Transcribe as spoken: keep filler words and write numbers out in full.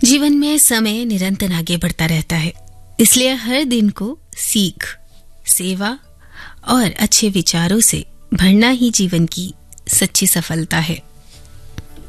जीवन में समय निरंतर आगे बढ़ता रहता है, इसलिए हर दिन को सीख, सेवा और अच्छे विचारों से भरना ही जीवन की सच्ची सफलता है।